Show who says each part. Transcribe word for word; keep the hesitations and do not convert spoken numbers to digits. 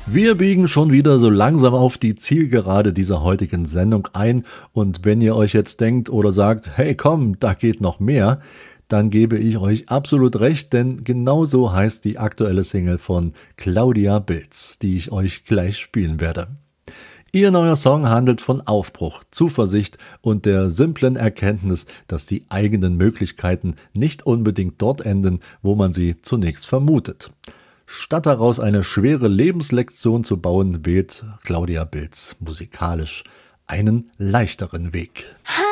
Speaker 1: Wir biegen schon wieder so langsam auf die Zielgerade dieser heutigen Sendung ein und wenn ihr euch jetzt denkt oder sagt, hey komm, da geht noch mehr, dann gebe ich euch absolut recht, denn genau so heißt die aktuelle Single von Claudia Bilz, die ich euch gleich spielen werde. Ihr neuer Song handelt von Aufbruch, Zuversicht und der simplen Erkenntnis, dass die eigenen Möglichkeiten nicht unbedingt dort enden, wo man sie zunächst vermutet. Statt daraus eine schwere Lebenslektion zu bauen, wählt Claudia Bilz musikalisch einen leichteren Weg.
Speaker 2: Ha!